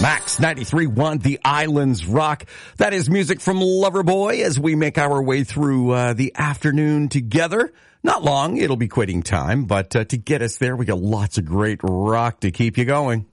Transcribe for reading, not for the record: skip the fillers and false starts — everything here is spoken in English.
Max 93.1, The Islands Rock. That is music from Loverboy as we make our way through the afternoon together. Not long, it'll be quitting time, but to get us there, we got lots of great rock to keep you going.